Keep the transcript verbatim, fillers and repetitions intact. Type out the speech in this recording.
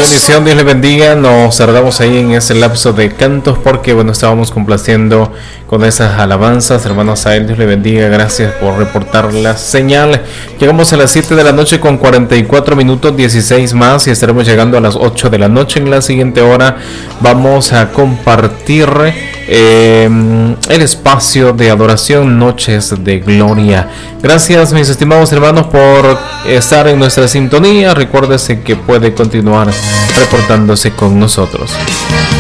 Bendición, Dios les bendiga. Nos tardamos ahí en ese lapso de cantos porque, bueno, estábamos complaciendo con esas alabanzas. Hermanos, a él Dios les bendiga. Gracias por reportar la señal. Llegamos a las siete de la noche con cuarenta y cuatro minutos, dieciséis más, y estaremos llegando a las ocho de la noche. En la siguiente hora vamos a compartir eh, el espacio de adoración, Noches de Gloria. Gracias, mis estimados hermanos, por estar en nuestra sintonía. Recuérdese que puede continuar reportándose con nosotros.